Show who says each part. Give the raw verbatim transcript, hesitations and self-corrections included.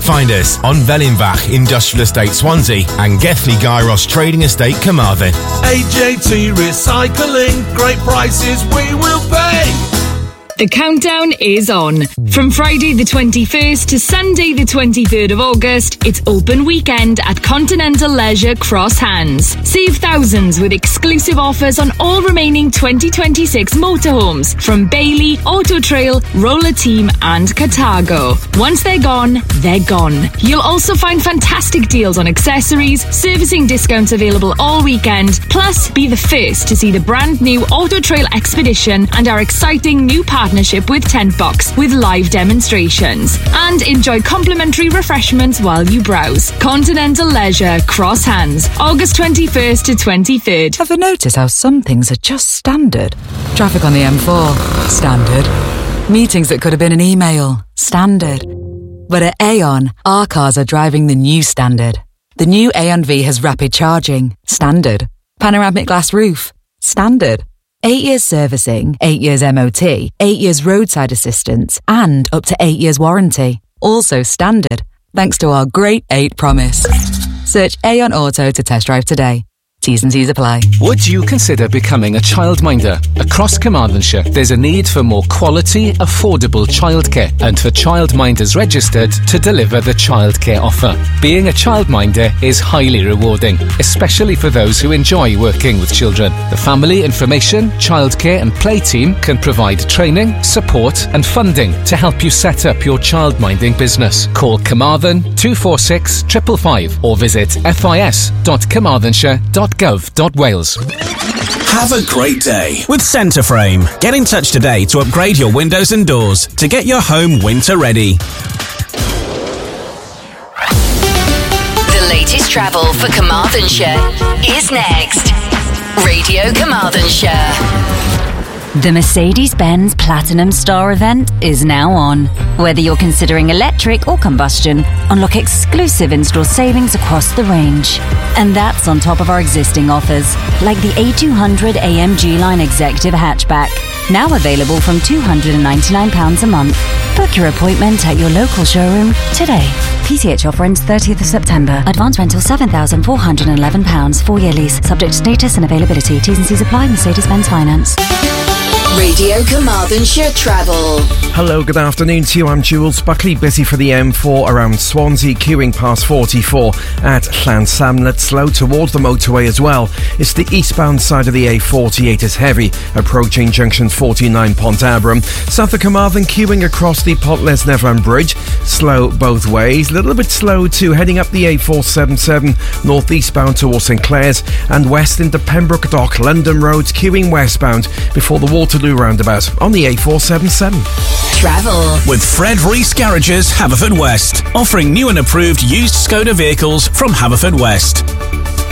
Speaker 1: Find us on Vellinbach Industrial Estate Swansea and Gethley Gyros Trading Estate Carmarthen.
Speaker 2: A J T Recycling, great prices we will pay.
Speaker 3: The countdown is on. From Friday the twenty-first to Sunday the twenty-third of August, it's open weekend at Continental Leisure Cross Hands. Save thousands with exclusive offers on all remaining twenty twenty-six motorhomes from Bailey, Auto Trail, Roller Team and Cartago. Once they're gone, they're gone. You'll also find fantastic deals on accessories, servicing discounts available all weekend, plus be the first to see the brand new Auto Trail Expedition and our exciting new partnership with Tent Box with live demonstrations. And enjoy complimentary refreshments while you browse. Continental Leisure Cross Hands, August twenty-first to twenty-third.
Speaker 4: Ever notice how some things are just standard? Traffic on the M four, standard. Meetings that could have been an email, standard. But at Aon, our cars are driving the new standard. The new Aon V has rapid charging, standard. Panoramic glass roof, standard. Eight years servicing, eight years M O T, eight years roadside assistance, and up to eight years warranty. Also standard, thanks to our Great eight promise. Search Aon Auto to test drive today. T's and C's apply.
Speaker 5: Would you consider becoming a childminder? Across Carmarthenshire, there's a need for more quality, affordable childcare and for childminders registered to deliver the childcare offer. Being a childminder is highly rewarding, especially for those who enjoy working with children. The Family Information, Childcare and Play team can provide training, support and funding to help you set up your childminding business. Call Carmarthen two four six, five five five or visit fis dot carmarthenshire dot gov dot wales.
Speaker 6: Have a great day with Centreframe. Get in touch today to upgrade your windows and doors to get your home winter ready.
Speaker 7: The latest travel for Carmarthenshire is next. Radio Carmarthenshire. The Mercedes-Benz Platinum Star event is now on. Whether you're considering electric or combustion, unlock exclusive in-store savings across the range. And that's on top of our existing offers, like the A two hundred A M G Line Executive Hatchback, now available from two hundred ninety-nine pounds a month. Book your appointment at your local showroom today. P C H offer ends thirtieth of September. Advance rental seven thousand four hundred eleven pounds. Four-year lease. Subject to status and availability. T's and C's apply. Mercedes-Benz Finance. Radio Carmarthenshire Travel.
Speaker 8: Hello, good afternoon to you. I'm Jules Buckley. Busy for the M four around Swansea, queuing past forty-four at Llansamlet. Slow towards the motorway as well. It's the eastbound side of the A forty-eight is heavy, approaching junction forty-nine Pont Abram. South of Carmarthen, queuing across the Pontless Neverland Bridge. Slow both ways. A little bit slow too, heading up the A four seventy-seven, northeastbound towards St Clears, and west into Pembroke Dock, London Road, queuing westbound before the Waterloo roundabout on the A four seventy-seven.
Speaker 7: Travel
Speaker 6: with Fred Rees Garages, Haverfordwest, offering new and approved used Skoda vehicles from Haverfordwest.